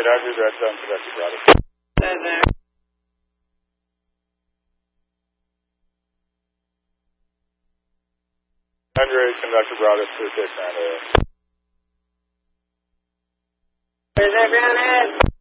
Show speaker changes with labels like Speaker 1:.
Speaker 1: 800, Redstone, Conductor Bravo. Conductor Bravo, 269.
Speaker 2: Is everyone in?